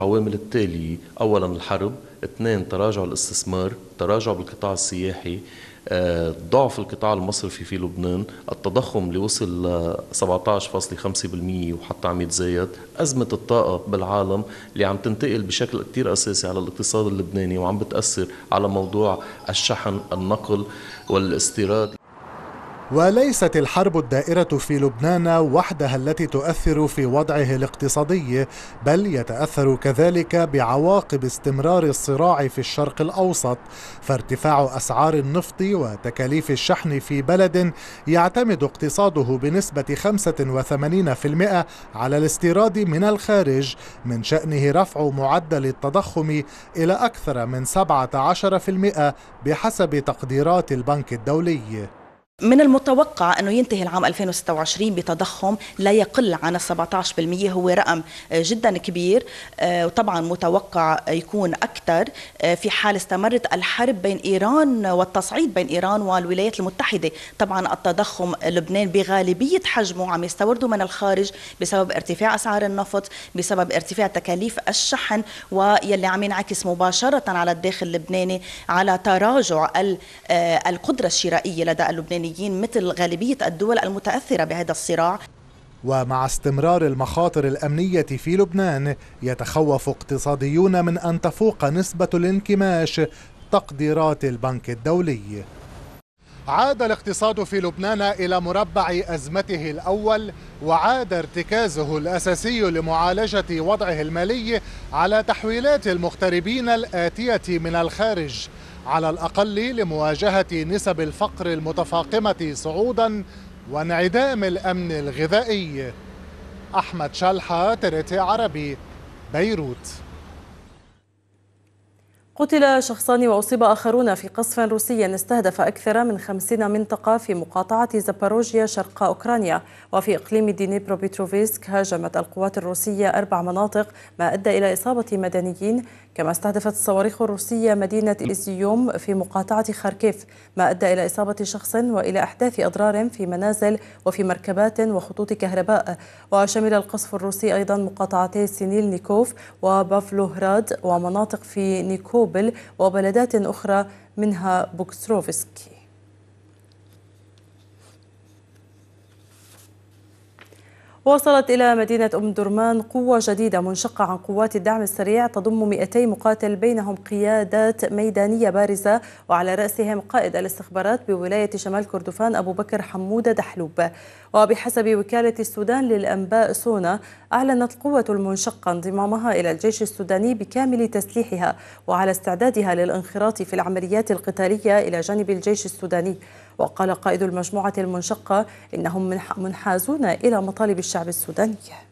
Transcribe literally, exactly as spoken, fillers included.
العوامل التالية: أولا الحرب، اثنين تراجع الاستثمار، تراجع بالقطاع السياحي، آه، ضعف القطاع المصرفي في لبنان، التضخم اللي وصل ل سبعة عشر فاصلة خمسة بالمئة وحتى عم يتزايد، أزمة الطاقة بالعالم اللي عم تنتقل بشكل كتير أساسي على الاقتصاد اللبناني وعم بتأثر على موضوع الشحن، النقل والاستيراد. وليست الحرب الدائرة في لبنان وحدها التي تؤثر في وضعه الاقتصادي، بل يتأثر كذلك بعواقب استمرار الصراع في الشرق الأوسط، فارتفاع أسعار النفط وتكاليف الشحن في بلد يعتمد اقتصاده بنسبة خمسة وثمانين بالمئة على الاستيراد من الخارج من شأنه رفع معدل التضخم إلى أكثر من سبعة عشر بالمئة بحسب تقديرات البنك الدولي. من المتوقع أنه ينتهي العام ألفين وستة وعشرين بتضخم لا يقل عن سبعة عشر بالمئة، هو رقم جدا كبير، وطبعا متوقع يكون أكثر في حال استمرت الحرب بين إيران والتصعيد بين إيران والولايات المتحدة. طبعا التضخم لبنان بغالبية حجمه عم يستورده من الخارج بسبب ارتفاع أسعار النفط، بسبب ارتفاع تكاليف الشحن، ويلي عم ينعكس مباشرة على الداخل اللبناني على تراجع القدرة الشرائية لدى اللبنانيين مثل غالبية الدول المتأثرة بهذا الصراع. ومع استمرار المخاطر الأمنية في لبنان، يتخوف اقتصاديون من أن تفوق نسبة الانكماش تقديرات البنك الدولي. عاد الاقتصاد في لبنان إلى مربع أزمته الأول، وعاد ارتكازه الأساسي لمعالجة وضعه المالي على تحويلات المغتربين الآتية من الخارج، على الأقل لمواجهة نسب الفقر المتفاقمة صعودا وانعدام الأمن الغذائي. أحمد شلحة، تريتي عربي، بيروت. قتل شخصان وأصيب آخرون في قصف روسي استهدف أكثر من خمسين منطقة في مقاطعة زاباروجيا شرق أوكرانيا. وفي إقليم دينيبروبيتروفسك هاجمت القوات الروسية أربع مناطق، ما أدى إلى إصابة مدنيين، كما استهدفت الصواريخ الروسية مدينة إزيوم في مقاطعة خاركيف، ما أدى إلى إصابة شخص وإلى أحداث أضرار في منازل وفي مركبات وخطوط كهرباء. وشمل القصف الروسي أيضا مقاطعتي سينيل نيكوف وبافلوهراد ومناطق في نيكوبل وبلدات أخرى منها بوكستروفسكي. وصلت إلى مدينة أم درمان قوة جديدة منشقة عن قوات الدعم السريع تضم مئتي مقاتل، بينهم قيادات ميدانية بارزة وعلى رأسهم قائد الاستخبارات بولاية شمال كردفان أبو بكر حمودة دحلوب. وبحسب وكالة السودان للأنباء سونا، أعلنت القوة المنشقة انضمامها إلى الجيش السوداني بكامل تسليحها وعلى استعدادها للانخراط في العمليات القتالية إلى جانب الجيش السوداني. وقال قائد المجموعة المنشقة إنهم منحازون إلى مطالب الشعب السوداني.